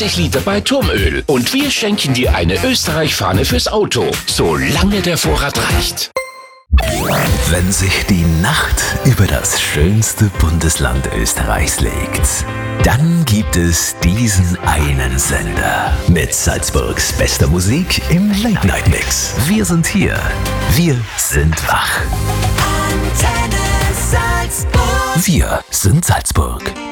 Liter bei Turmöl. Und wir schenken dir eine Österreich-Fahne fürs Auto, solange der Vorrat reicht. Wenn sich die Nacht über das schönste Bundesland Österreichs legt, dann gibt es diesen einen Sender mit Salzburgs bester Musik im Late-Night-Mix. Wir sind hier. Wir sind wach. Antenne Salzburg. Wir sind Salzburg.